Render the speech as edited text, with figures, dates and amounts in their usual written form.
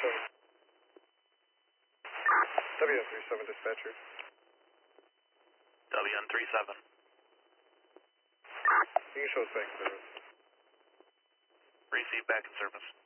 WN37 dispatcher. WN37. You can show us back in service. Receive back in service.